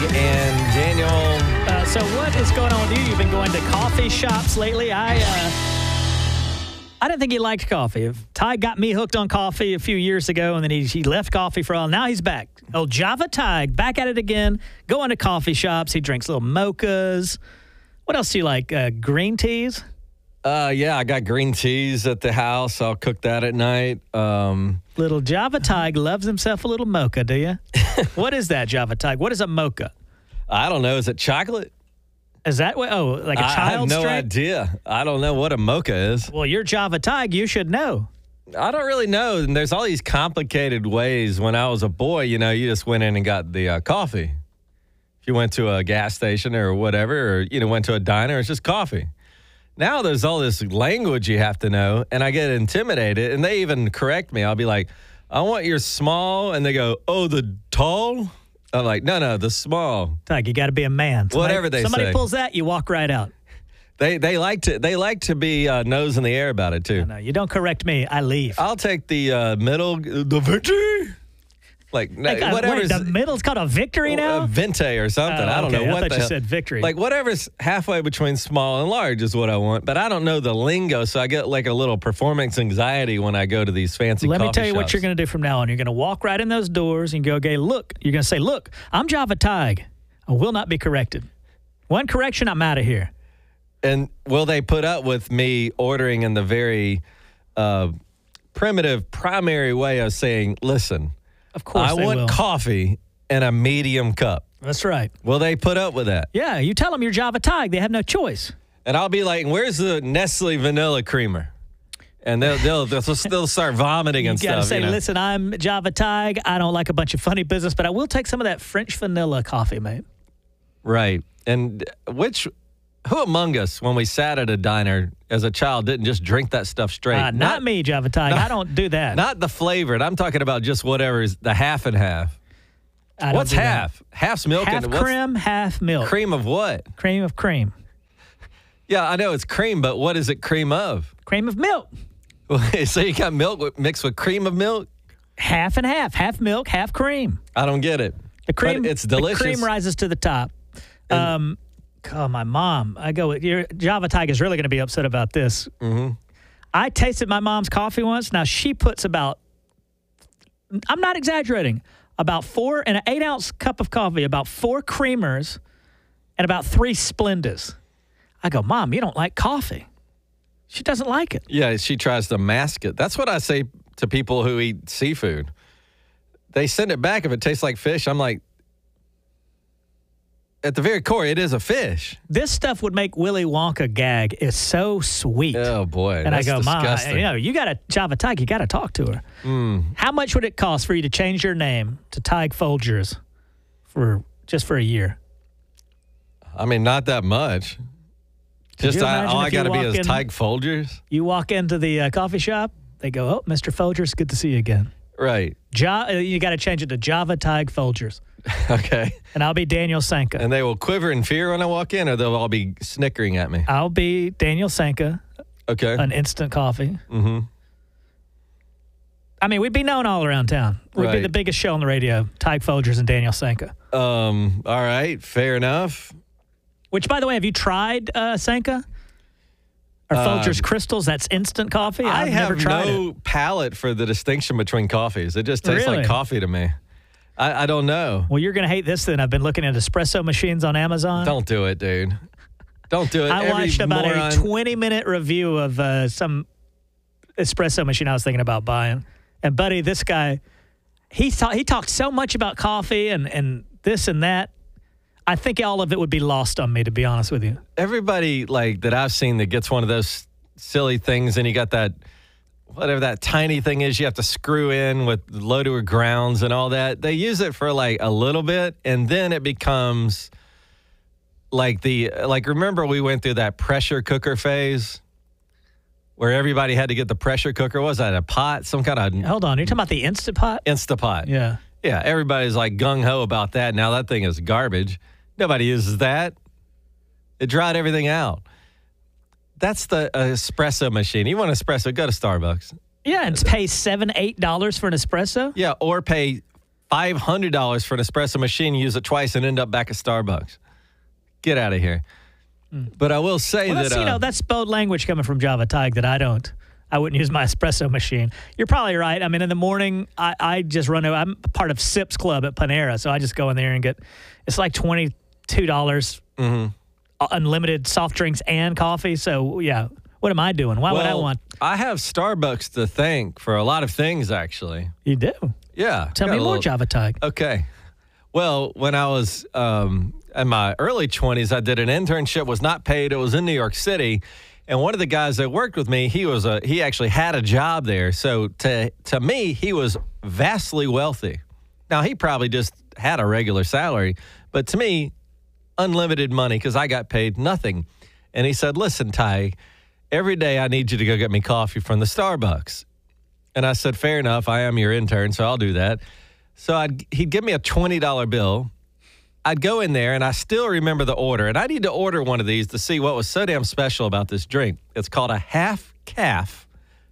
and Daniel. So what is going on with you? You've been going to coffee shops lately. I didn't think he liked coffee. Ty got me hooked on coffee a few years ago, and then he left coffee for a while. Now he's back. Oh, Java Ty, back at it again. Going to coffee shops. He drinks little mochas. What else do you like? Green teas? Yeah, I got green teas at the house. I'll cook that at night. Little Java Tig loves himself a little mocha, do you? What is that, Java Tig? What is a mocha? I don't know. Is it chocolate? Is that what? Oh, like a child's I have no drink? idea. I don't know what a mocha is. Well, you're Java Tig. You should know. I don't really know. And there's all these complicated ways. When I was a boy, you just went in and got the coffee. If you went to a gas station or whatever, or, went to a diner, it's just coffee. Now there's all this language you have to know, and I get intimidated, and they even correct me. I'll be like, I want your small, and they go, oh, the tall? I'm like, no, the small. Tig, you got to be a man. Whatever they say. Somebody pulls that, you walk right out. They like to be nose in the air about it, too. No, you don't correct me. I leave. I'll take the middle, the venti. Whatever. Wait, the middle's called a victory now? A venti or something. I don't know what I thought you said victory. Whatever's halfway between small and large is what I want. But I don't know the lingo, so I get like a little performance anxiety when I go to these fancy coffee shops. Let me tell you what you're going to do from now on. You're going to walk right in those doors and go, okay, look. You're going to say, look, I'm Java Tig. I will not be corrected. One correction, I'm out of here. And will they put up with me ordering in the very primitive, primary way of saying, listen, of course I want coffee in a medium cup. That's right. Will they put up with that? Yeah, you tell them you're Java Tig. They have no choice. And I'll be like, where's the Nestle vanilla creamer? And they'll start vomiting and stuff. You got to say, listen, I'm Java Tig. I don't like a bunch of funny business, but I will take some of that French vanilla coffee, mate. Right. And who among us, when we sat at a diner as a child, didn't just drink that stuff straight? Not me, Java Tig. I don't do that. Not the flavored. I'm talking about just whatever's the half and half. What's half? That. Half's milk. Half cream, half milk. Cream of what? Cream of cream. Yeah, I know it's cream, but what is it cream of? Cream of milk. So you got milk mixed with cream of milk? Half and half. Half milk, half cream. I don't get it. The cream, but it's delicious. The cream rises to the top. My mom, Java Tig is really going to be upset about this. Mm-hmm. I tasted my mom's coffee once. Now, she puts about, I'm not exaggerating, about 4 in an 8-ounce cup of coffee, about 4 creamers and about 3 Splendas. I go, Mom, you don't like coffee. She doesn't like it. Yeah, she tries to mask it. That's what I say to people who eat seafood. They send it back if it tastes like fish. I'm like, at the very core, it is a fish. This stuff would make Willy Wonka gag. It's so sweet. Oh, boy. And that's I go, disgusting. Mom, you got a Java Tig. You got to talk to her. How much would it cost for you to change your name to Tig Folgers just for a year? I mean, not that much. All I got to be is Tig Folgers. You walk into the coffee shop, they go, oh, Mr. Folgers, good to see you again. Right. You got to change it to Java Tig Folgers. Okay. And I'll be Daniel Sanka. And they will quiver in fear when I walk in, or they'll all be snickering at me? I'll be Daniel Sanka. Okay. An instant coffee. Mm-hmm. I mean, we'd be known all around town. We'd be the biggest show on the radio, Tig Folgers and Daniel Sanka. All right. Fair enough. Which, by the way, have you tried Sanka? Or Folgers Crystals? That's instant coffee? I have never tried no palate for the distinction between coffees. It just tastes like coffee to me. I don't know. Well, you're going to hate this then. I've been looking at espresso machines on Amazon. Don't do it, dude. Don't do it. I watched about a 20-minute review of some espresso machine I was thinking about buying. And, buddy, this guy, he talked so much about coffee and this and that. I think all of it would be lost on me, to be honest with you. Everybody that I've seen that gets one of those silly things, and you got that, whatever that tiny thing is you have to screw in with low to grounds and all that. They use it for a little bit, and then it becomes remember we went through that pressure cooker phase where everybody had to get the pressure cooker. What was that, a pot? Some kind of... Hold on, you're talking about the Instapot? Instapot. Yeah. Yeah, everybody's gung-ho about that. Now that thing is garbage. Nobody uses that. It dried everything out. That's the espresso machine. You want espresso, go to Starbucks. Yeah, and pay $7, $8 for an espresso? Yeah, or pay $500 for an espresso machine, use it twice, and end up back at Starbucks. Get out of here. But I will say that's bold language coming from Java Tig that I wouldn't use my espresso machine. You're probably right. I mean, in the morning, I just run over. I'm part of Sips Club at Panera, so I just go in there and it's like $22, unlimited soft drinks and coffee. So, yeah, what am I doing? Why would I want? I have Starbucks to thank for a lot of things, actually. You do? Yeah. Tell me more, Java Tig. Okay. Well, when I was in my early 20s, I did an internship, was not paid. It was in New York City. And one of the guys that worked with me, he actually had a job there. So to me, he was vastly wealthy. Now, he probably just had a regular salary. But to me, unlimited money because I got paid nothing. And he said, listen, Ty, every day I need you to go get me coffee from the Starbucks. And I said, fair enough. I am your intern, so I'll do that. So he'd give me a $20 bill. I'd go in there, and I still remember the order. And I need to order one of these to see what was so damn special about this drink. It's called a half-calf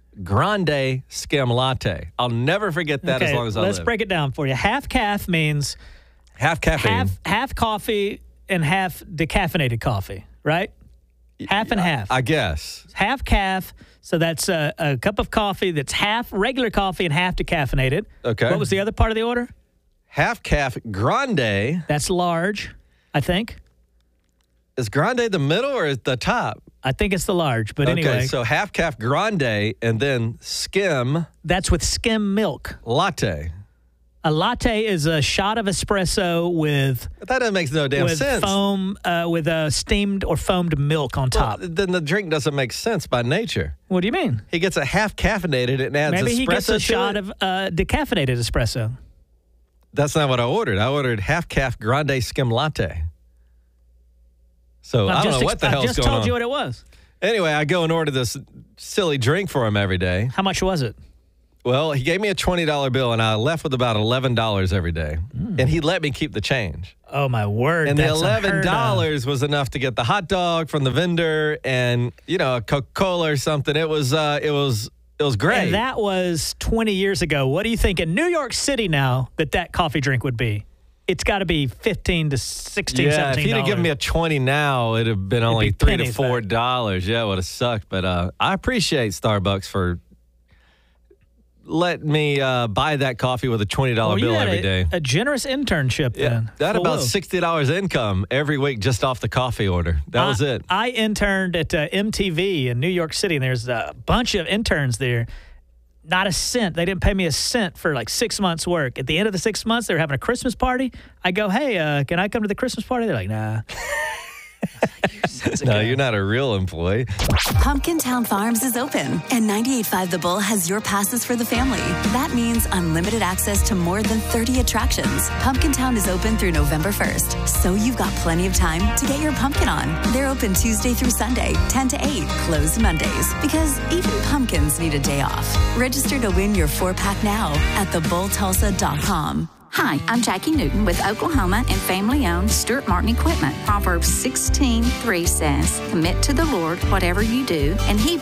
grande skim latte. I'll never forget that as long as I live. Let's break it down for you. Half-calf means half caffeine. Half coffee and half decaffeinated coffee, right? Half and half. I guess. Half calf. So that's a cup of coffee that's half regular coffee and half decaffeinated. Okay. What was the other part of the order? Half calf grande. That's large, I think. Is grande the middle or is the top? I think it's the large, but anyway. Okay, so half calf grande and then skim. That's with skim milk. Latte. A latte is a shot of espresso with... But that makes no damn sense. Foam, with steamed or foamed milk on top. Then the drink doesn't make sense by nature. What do you mean? He gets a half caffeinated and adds espresso. Maybe he gets a shot of decaffeinated espresso. That's not what I ordered. I ordered half calf grande skim latte. So I don't know what the hell's going on. I just told you what it was. Anyway, I go and order this silly drink for him every day. How much was it? Well, he gave me a $20 bill, and I left with about $11 every day. And he let me keep the change. Oh, my word. And the $11 was enough to get the hot dog from the vendor and, a Coca-Cola or something. It was great. And that was 20 years ago. What do you think in New York City now that coffee drink would be? It's got to be $15 to $16, $17. Yeah, if he'd have given me a $20 now, it'd have been only $3 to $4. Yeah, it would have sucked. But I appreciate Starbucks for let me buy that coffee with a $20 bill every day. A generous internship then. That about $60 income every week just off the coffee order. That was it. I interned at MTV in New York City, and there's a bunch of interns there. Not a cent. They didn't pay me a cent for like 6 months' work. At the end of the 6 months, they were having a Christmas party. I go, hey, can I come to the Christmas party? They're like, nah. No, you're not a real employee. Pumpkintown Farms is open, and 98.5 The Bull has your passes for the family. That means unlimited access to more than 30 attractions. Pumpkintown is open through November 1st, so you've got plenty of time to get your pumpkin on. They're open Tuesday through Sunday, 10 to 8, closed Mondays, because even pumpkins need a day off. Register to win your 4-pack now at thebulltulsa.com. Hi, I'm Jackie Newton with Oklahoma and family-owned Stuart Martin Equipment. Proverbs 16:3 says, commit to the Lord whatever you do, and He...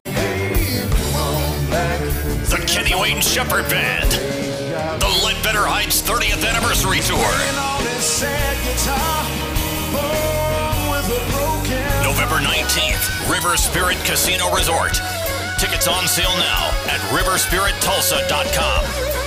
The Kenny Wayne Shepherd Band. The Ledbetter Heights 30th Anniversary Tour. November 19th, River Spirit Casino Resort. Tickets on sale now at riverspirittulsa.com.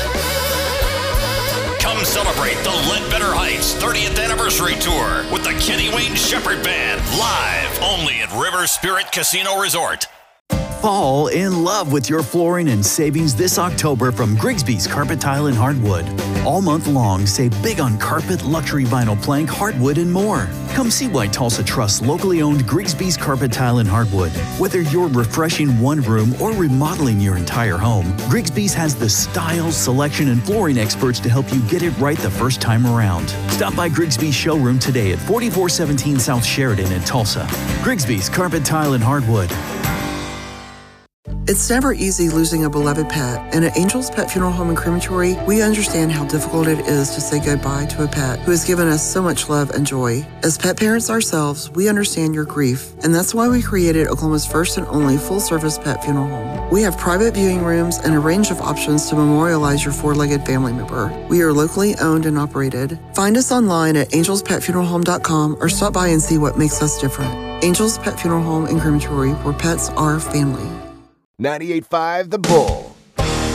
Come celebrate the Ledbetter Heights 30th Anniversary Tour with the Kenny Wayne Shepherd Band, live only at River Spirit Casino Resort. Fall in love with your flooring and savings this October from Grigsby's Carpet Tile and Hardwood. All month long, save big on carpet, luxury vinyl plank, hardwood, and more. Come see why Tulsa trusts locally owned Grigsby's Carpet Tile and Hardwood. Whether you're refreshing one room or remodeling your entire home, Grigsby's has the style, selection, and flooring experts to help you get it right the first time around. Stop by Grigsby's showroom today at 4417 South Sheridan in Tulsa. Grigsby's Carpet Tile and Hardwood. It's never easy losing a beloved pet, and at Angel's Pet Funeral Home and Crematory, we understand how difficult it is to say goodbye to a pet who has given us so much love and joy. As pet parents ourselves, we understand your grief, and that's why we created Oklahoma's first and only full-service pet funeral home. We have private viewing rooms and a range of options to memorialize your four-legged family member. We are locally owned and operated. Find us online at angelspetfuneralhome.com or stop by and see what makes us different. Angel's Pet Funeral Home and Crematory, where pets are family. 98.5 The Bull.